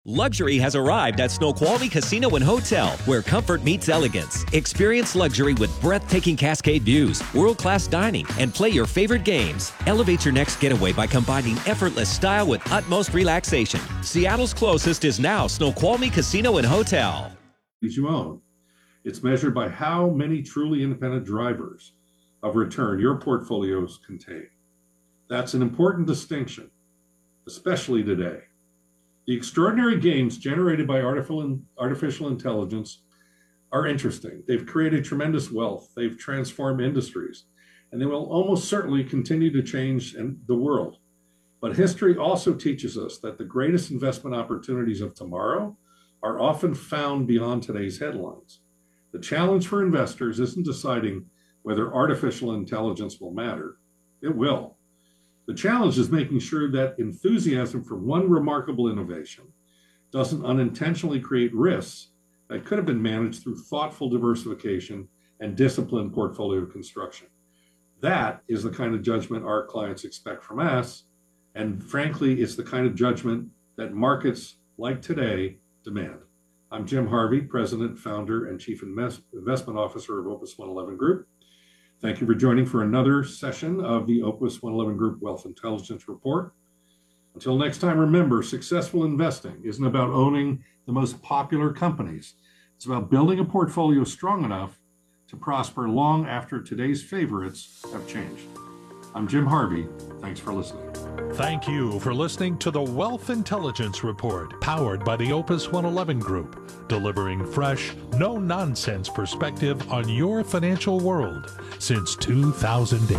Luxury has arrived at Snoqualmie Casino and Hotel, where comfort meets elegance. Experience luxury with breathtaking cascade views, world-class dining, and play your favorite games. Elevate your next getaway by combining effortless style with utmost relaxation. Seattle's closest is now Snoqualmie Casino and Hotel. You own. It's measured by how many truly independent drivers of return your portfolios contain. That's an important distinction, especially today. The extraordinary gains generated by artificial intelligence are interesting. They've created tremendous wealth. They've transformed industries, and they will almost certainly continue to change the world. But history also teaches us that the greatest investment opportunities of tomorrow are often found beyond today's headlines. The challenge for investors isn't deciding whether artificial intelligence will matter. It will. The challenge is making sure that enthusiasm for one remarkable innovation doesn't unintentionally create risks that could have been managed through thoughtful diversification and disciplined portfolio construction. That is the kind of judgment our clients expect from us, and frankly, it's the kind of judgment that markets like today demand. I'm Jim Harvey, President, Founder, and Chief Investment Officer of Opus 111 Group. Thank you for joining for another session of the Opus 111 Group Wealth Intelligence Report. Until next time, remember, successful investing isn't about owning the most popular companies. It's about building a portfolio strong enough to prosper long after today's favorites have changed. I'm Jim Harvey. Thanks for listening. Thank you for listening to the Wealth Intelligence Report, powered by the Opus 111 Group, delivering fresh, no-nonsense perspective on your financial world since 2008.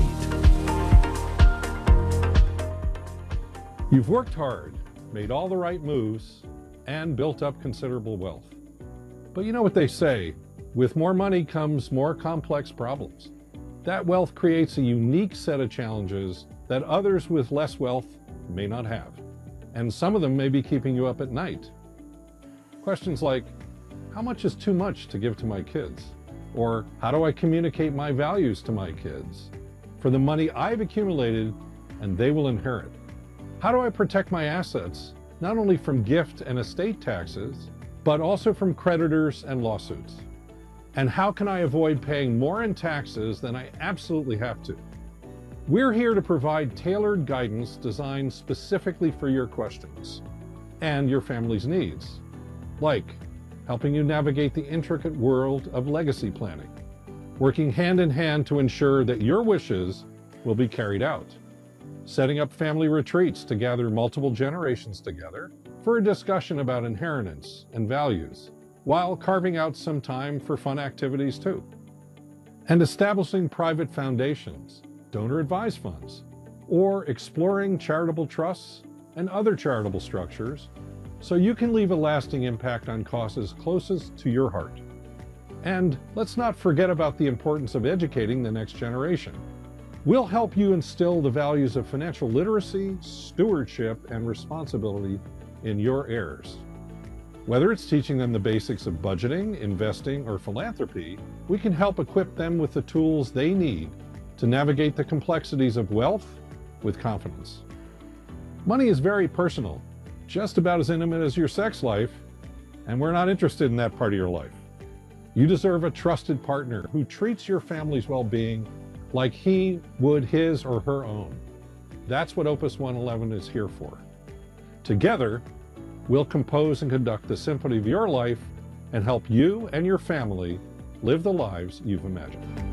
You've worked hard, made all the right moves, and built up considerable wealth. But you know what they say, with more money comes more complex problems. That wealth creates a unique set of challenges that others with less wealth may not have. And some of them may be keeping you up at night. Questions like, how much is too much to give to my kids? Or how do I communicate my values to my kids for the money I've accumulated and they will inherit? How do I protect my assets, not only from gift and estate taxes, but also from creditors and lawsuits? And how can I avoid paying more in taxes than I absolutely have to? We're here to provide tailored guidance designed specifically for your questions and your family's needs, like helping you navigate the intricate world of legacy planning, working hand in hand to ensure that your wishes will be carried out, setting up family retreats to gather multiple generations together for a discussion about inheritance and values, while carving out some time for fun activities too, and establishing private foundations, donor-advised funds, or exploring charitable trusts and other charitable structures so you can leave a lasting impact on causes closest to your heart. And let's not forget about the importance of educating the next generation. We'll help you instill the values of financial literacy, stewardship, and responsibility in your heirs. Whether it's teaching them the basics of budgeting, investing, or philanthropy, we can help equip them with the tools they need to navigate the complexities of wealth with confidence. Money is very personal, just about as intimate as your sex life, and we're not interested in that part of your life. You deserve a trusted partner who treats your family's well-being like he would his or her own. That's what Opus 111 is here for. Together, we'll compose and conduct the symphony of your life and help you and your family live the lives you've imagined.